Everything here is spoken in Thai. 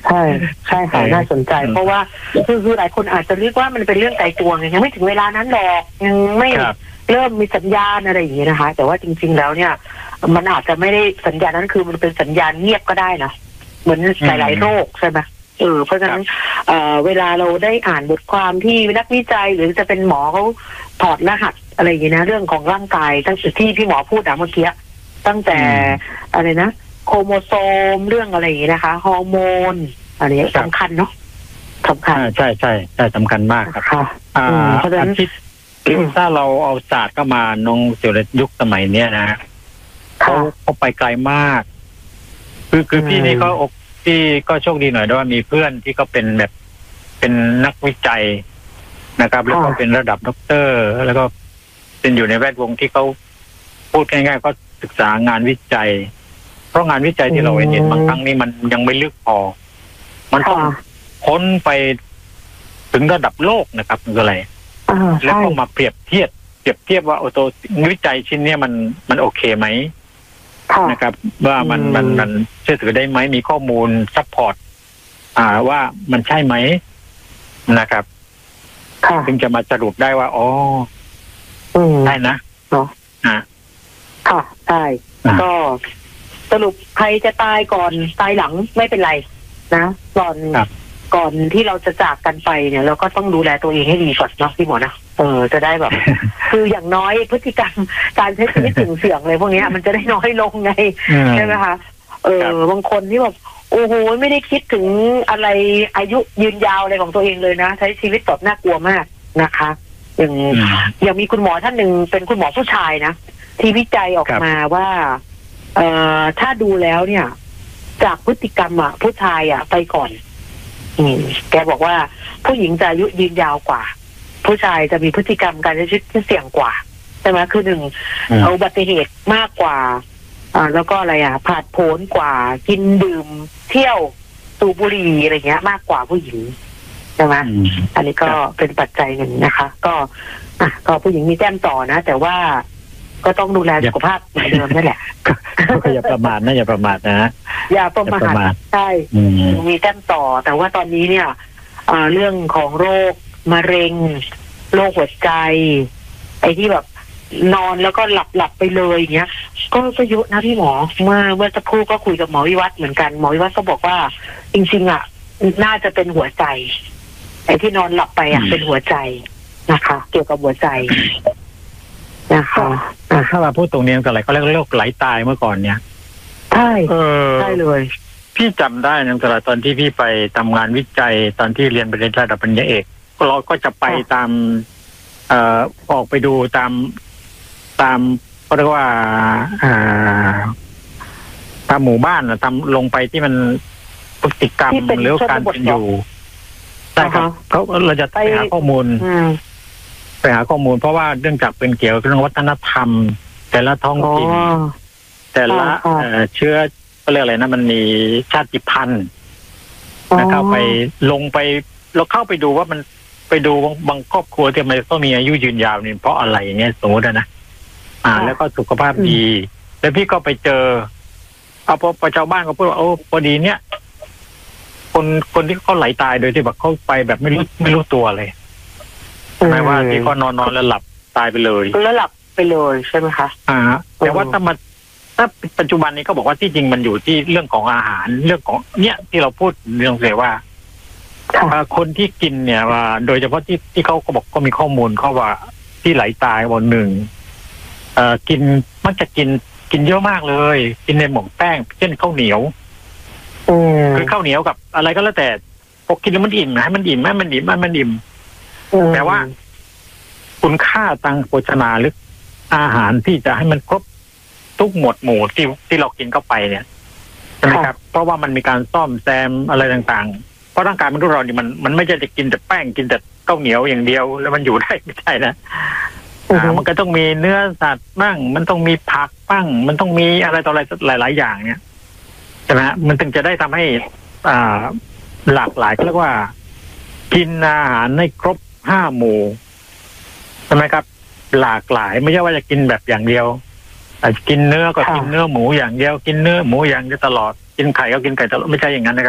ใช่ใช่ค่ะน่าสนใจเพราะว่าคือหลายคนอาจจะเรียกว่ามันเป็นเรื่องไกลตัวไงยังไม่ถึงเวลานั้นหรอกยังไม่เริ่มมีสัญญาณอะไรอย่างนี้นะคะแต่ว่าจริงๆแล้วเนี่ยมันอาจจะไม่ได้สัญญาณนั้นคือมันเป็นสัญญาณเงียบก็ได้นะเหมือนหลายๆโรคใช่ไหมเพราะฉะนั้นเวลาเราได้อ่านบทความที่นักวิจัยหรือจะเป็นหมอเขาถอดรหัสอะไรอย่างนี้นะเรื่องของร่างกายตั้งแต่ที่พี่หมอพูดเมื่อกี้ตั้งแต่อะไรนะโครโมโซมเรื่องอะไรอย่างนี้นะคะฮอร์โมนอะไรสำคัญเนาะสำคัญใช่ใช่ใช่สำคัญมากครับเพราะฉะนั้นถ้าเราเอาศาสตร์เข้ามาน้องเสี่ยวยุคสมัยเนี้ยนะเขาไปไกลมากคือพี่นี่ก็โชคดีหน่อยด้วยว่ามีเพื่อนที่ก็เป็นแบบเป็นนักวิจัยนะครับแล้วก็เป็นระดับด็อกเตอร์แล้วก็เป็นอยู่ในแวดวงที่เขาพูดง่ายๆก็ศึกษางานวิจัยเพราะงานวิจัยที่เราเห็นบางครั้งนี่มันยังไม่ลึกพอมันต้องค้นไปถึงระดับโลกนะครับคืออะไรแล้วก็มาเปรียบเทียบว่าตัววิจัยชิ้นนี้มันโอเคไหมนะครับว่ามันเชื่อถือได้ไหมมีข้อมูลซัพพอร์ตว่ามันใช่ไหมนะครับจึงจะมาสรุปได้ว่าอ๋อได้นะเนาะค่ะใช่ก็สรุปใครจะตายก่อนตายหลังไม่เป็นไรนะก่อนที่เราจะจากกันไปเนี่ยเราก็ต้องดูแลตัวเองให้ดีก่อนเนาะพี่หมอนะจะได้แบบ คืออย่างน้อยพฤติกรรมการใช้ชีวิตเสี่ยงเลยพวกนี้มันจะได้น้อยลงไงใช่ไหมคะบางคนที่แบบโอ้โหไม่ได้คิดถึงอะไรอายุยืนยาวอะไรของตัวเองเลยนะใช้ชีวิตแบบน่ากลัวมากนะคะอย่างมีคุณหมอท่านหนึ่งเป็นคุณหมอผู้ชายนะที่วิจัยออกมาว่าถ้าดูแล้วเนี่ยจากพฤติกรรมผู้ชายไปก่อนแกบอกว่าผู้หญิงจะอายุยืนยาวกว่าผู้ชายจะมีพฤติกรรมการใช้ชีวิตที่เสี่ยงกว่าใช่ไหมคือหนึ่งอุบัติเหตุมากกว่าแล้วก็อะไรผาดโผนกว่ากินดื่มเที่ยวสูบบุหรี่อะไรเงี้ยมากกว่าผู้หญิงใช่ไหมอันนี้ก็เป็นปัจจัยหนึ่งนะคะก็ผู้หญิงมีแต้มต่อนะแต่ว่าก็ต้องดูแลสุขภาพเหมือนเดิมนั่นแหละก็อย่าประมาทนะอย่าประมาทนะอย่าประมาทใช่มีแต้มต่อแต่ว่าตอนนี้เนี่ยเรื่องของโรคมะเร็งโรคหัวใจไอ้ที่แบบนอนแล้วก็หลับไปเลยอย่างเงี้ยก็เยอะนะพี่หมอเมื่อสักครู่ก็คุยกับหมอวิวัฒน์เหมือนกันหมอวิวัฒน์ก็บอกว่าจริงๆน่าจะเป็นหัวใจไอ้ที่นอนหลับไปเป็นหัวใจนะคะเกี่ยวกับหัวใจนะคะถ้าเราพูดตรงนี้กันอะไรเขาเรียกโรคไหลตายเมื่อก่อนเนี่ยใช่ใช่เลยพี่จำได้นะตอนที่พี่ไปทำงานวิจัยตอนที่เรียนปริญญาระดับปริญญาเอกเราก็จะไปตามออกไปดูตามก็เรียกว่าตามหมู่บ้านตามลงไปที่มันพฤติกรรมหรือการเป็นอยู่ใช่ครับเราจะไปหาข้อมูลเพราะว่าเนื่องจากเป็นเกี่ยวกับเรื่องวัฒนธรรมแต่ละท้องถิ่นแต่ละเชื้อก็เรียกอะไรนะมันมีชาติพันธุ์นะครับไปลงไปเราเข้าไปดูว่ามันไปดูบางครอบครัวที่มันก็มีอายุยืนยาวนี่เพราะอะไรอย่างเงี้ยสมมตินะแล้วก็สุขภาพดีแล้วพี่ก็ไปเจอพอชาวบ้านก็พูดว่าพอดีเนี่ยคนที่เขาไหลตายโดยที่แบบเขาไปแบบไม่รู้ตัวเลยไม่ว่าที่เขานอนแล้วหลับตายไปเลยแล้วหลับไปเลยใช่ไหมคะแต่ว่าถ้าปัจจุบันนี้เขาบอกว่าที่จริงมันอยู่ที่เรื่องของอาหารเรื่องของเนี่ยที่เราพูดเรื่องเลยว่าคนที่กินเนี่ยว่าโดยเฉพาะที่เขาก็บอกก็มีข้อมูลเขาว่าที่ไหลตายวันหนึ่งกินมักจะกินเยอะมากเลยกินในหม่องแป้งเช่นข้าวเหนียวคือข้าวเหนียวกับอะไรก็แล้วแต่พอกินแล้วมันอิ่มนะให้มันอิ่มแต่ว่าคุณค่าทางโภชนาหรืออาหารที่จะให้มันครบทุกหมวดหมู่ที่เรากินเข้าไปเนี่ยใช่ไหมครับเพราะว่ามันมีการซ่อมแซมอะไรต่างๆเพราะร่างกายมนุษย์เราเนี่ยมันไม่ใช่จะกินแต่แป้งกินแต่ข้าวเหนียวอย่างเดียวแล้วมันอยู่ได้ไม่ใช่นะมันก็ต้องมีเนื้อสัตว์บ้างมันต้องมีผักบ้างมันต้องมีอะไรต่ออะไรหลายๆอย่างเนี่ยใช่ไหมมันถึงจะได้ทำให้หลากหลายก็เรียกว่ากินอาหารให้ครบ5 หมู่ใช่ไหมครับหลากหลายไม่ใช่ว่าจะกินแบบอย่างเดียวกินเนื้อก็กินเนื้อหมูอย่างเดียวกินเนื้อหมูอย่างเดียวตลอดกินไข่ก็กินไข่ตลอดไม่ใช่อย่างนั้นนะครับ